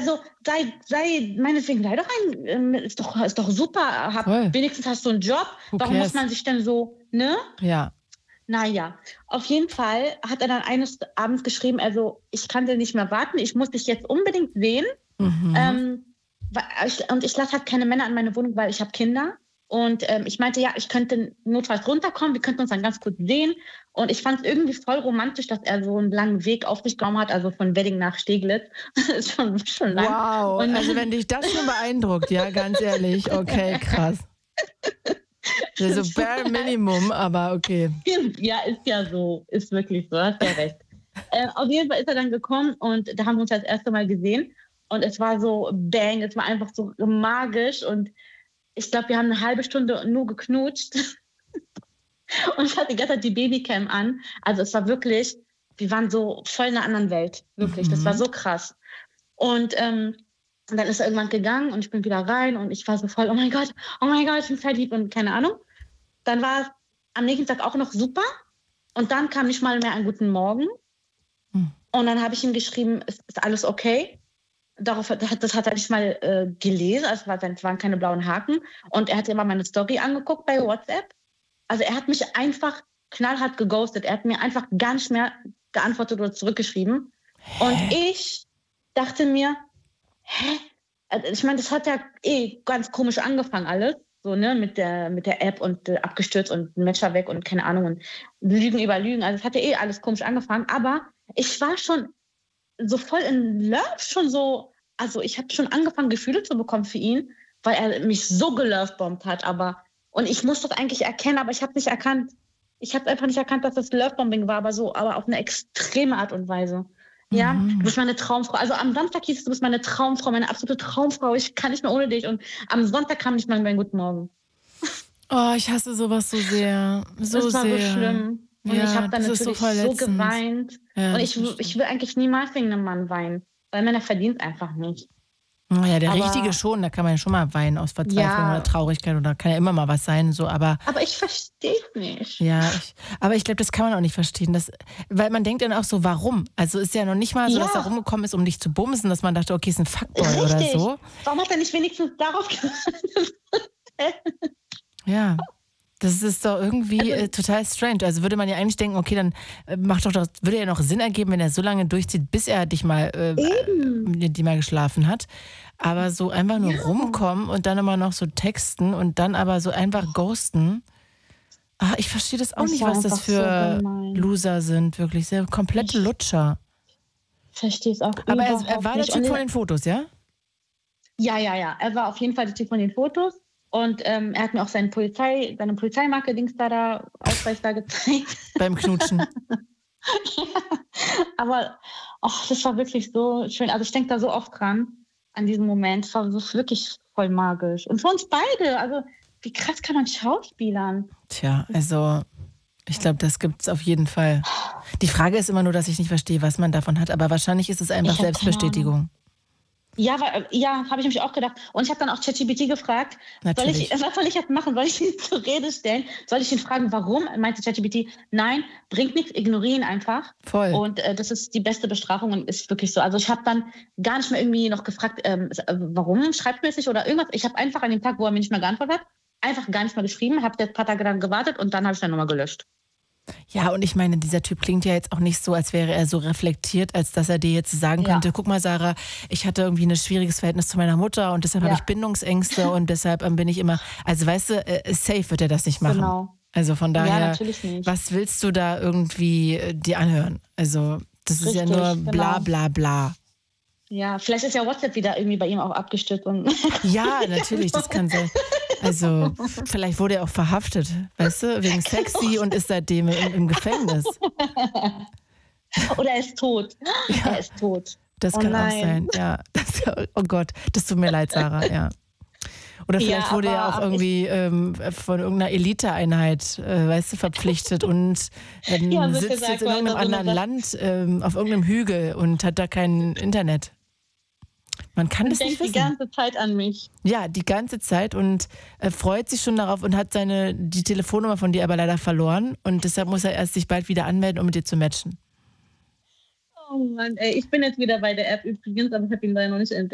Also sei meinetwegen, sei doch ist doch super. Wenigstens hast du einen Job. Warum muss man sich denn so, ne? Ja. Naja, auf jeden Fall hat er dann eines Abends geschrieben, also ich kann dir nicht mehr warten, ich muss dich jetzt unbedingt sehen. Und ich lasse halt keine Männer in meine Wohnung, weil ich habe Kinder. Und ich meinte, ja, ich könnte notfalls runterkommen, wir könnten uns dann ganz kurz sehen. Und ich fand es irgendwie voll romantisch, dass er so einen langen Weg auf sich genommen hat, also von Wedding nach Steglitz. Das ist schon lang. Wow, und also wenn dich das schon beeindruckt, ja, ganz ehrlich, okay, krass. Also bare Minimum, aber okay. Ja, ist ja so, ist wirklich so, hast ja recht. Auf jeden Fall ist er dann gekommen und da haben wir uns das erste Mal gesehen. Und es war so bang, es war einfach so magisch und ich glaube, wir haben eine halbe Stunde nur geknutscht und ich hatte die ganze Zeit die Babycam an. Also es war wirklich, wir waren so voll in einer anderen Welt, wirklich. Das war so krass. Und dann ist er irgendwann gegangen und ich bin wieder rein und ich war so voll, oh mein Gott, ich bin verliebt und keine Ahnung. Dann war es am nächsten Tag auch noch super und dann kam nicht mal mehr ein guten Morgen. Und dann habe ich ihm geschrieben, ist alles okay? Das hat er nicht mal gelesen, also es waren keine blauen Haken. Und er hat immer meine Story angeguckt bei WhatsApp. Also er hat mich einfach knallhart geghostet. Er hat mir einfach gar nicht mehr geantwortet oder zurückgeschrieben. Und ich dachte mir, ich meine, das hat ja ganz komisch angefangen alles. So, ne, mit der App und abgestürzt und Matcher weg und keine Ahnung und Lügen über Lügen. Also es hat ja alles komisch angefangen. Aber ich war schon so voll in Love, schon so, also ich habe schon angefangen, Gefühle zu bekommen für ihn, weil er mich so gelovebombt hat, und ich muss das eigentlich erkennen, aber ich habe nicht erkannt, einfach nicht erkannt, dass das Lovebombing war, aber auf eine extreme Art und Weise. Ja, du bist meine Traumfrau. Also am Samstag hieß es, du bist meine Traumfrau, meine absolute Traumfrau, ich kann nicht mehr ohne dich und am Sonntag kam nicht mal mehr ein Guten Morgen. Oh, ich hasse sowas so sehr, so das war sehr. So schlimm. Und ich habe dann natürlich so geweint. Ja, und ich will eigentlich niemals wegen einem Mann weinen, weil Männer verdient einfach nicht. Ja, der Richtige schon, da kann man ja schon mal weinen aus Verzweiflung oder Traurigkeit oder kann ja immer mal was sein, so, aber ich verstehe es nicht. Ja, aber ich glaube, das kann man auch nicht verstehen, weil man denkt dann auch so, warum? Also ist ja noch nicht mal so, dass er rumgekommen ist, um dich zu bumsen, dass man dachte, okay, ist ein Fuckboy oder so. Warum hat er nicht wenigstens darauf gewartet? Ja. Das ist doch irgendwie total strange. Also würde man ja eigentlich denken, okay, dann würde ja noch Sinn ergeben, wenn er so lange durchzieht, bis er dich mal mit dir mal geschlafen hat. Aber so einfach nur rumkommen und dann immer noch so texten und dann aber so einfach ghosten. Ich verstehe das auch nicht, was das für Loser sind, wirklich. Sehr komplette Lutscher. Verstehe es auch. Aber er war der Typ von den Fotos, ja? Ja. Er war auf jeden Fall der Typ von den Fotos. Und er hat mir auch seine Polizeimarke-Dings Ausweis da gezeigt. Beim Knutschen. Aber das war wirklich so schön. Also ich denke da so oft dran, an diesen Moment. Es war wirklich voll magisch. Und für uns beide. Also wie krass kann man schauspielern? Tja, also ich glaube, das gibt es auf jeden Fall. Die Frage ist immer nur, dass ich nicht verstehe, was man davon hat. Aber wahrscheinlich ist es einfach Selbstbestätigung. Ja, habe ich mich auch gedacht. Und ich habe dann auch ChatGPT gefragt, was soll ich jetzt machen? Soll ich ihn zur Rede stellen? Soll ich ihn fragen, warum? Meinte ChatGPT, nein, bringt nichts, ignoriere ihn einfach. Voll. Und das ist die beste Bestrafung und ist wirklich so. Also ich habe dann gar nicht mehr irgendwie noch gefragt, warum, schreibt mir es nicht oder irgendwas. Ich habe einfach an dem Tag, wo er mir nicht mehr geantwortet hat, einfach gar nicht mehr geschrieben, habe ein paar Tage dann gewartet und dann habe ich dann nochmal gelöscht. Ja, und ich meine, dieser Typ klingt ja jetzt auch nicht so, als wäre er so reflektiert, als dass er dir jetzt sagen könnte, guck mal Sarah, ich hatte irgendwie ein schwieriges Verhältnis zu meiner Mutter und deshalb habe ich Bindungsängste und deshalb bin ich immer, also weißt du, safe wird er das nicht machen. Genau. Also von daher, natürlich nicht. Was willst du da irgendwie dir anhören? Also das ist ja nur bla bla bla. Ja, vielleicht ist ja WhatsApp wieder irgendwie bei ihm auch abgestürzt. Ja, natürlich, das kann sein. Also, vielleicht wurde er auch verhaftet, weißt du, wegen Sexy und ist seitdem im Gefängnis. Oder er ist tot. Ja, er ist tot. Das kann auch sein, ja. Oh Gott, das tut mir leid, Sarah, ja. Oder vielleicht wurde er auch irgendwie von irgendeiner Eliteeinheit, weißt du, verpflichtet und sitzt jetzt in irgendeinem anderen Land auf irgendeinem Hügel und hat da kein Internet. Man kann das nicht wissen. Die ganze Zeit an mich. Ja, die ganze Zeit und freut sich schon darauf und hat die Telefonnummer von dir aber leider verloren und deshalb muss er erst sich bald wieder anmelden, um mit dir zu matchen. Oh Mann, ich bin jetzt wieder bei der App übrigens, aber ich habe ihn leider noch nicht entdeckt.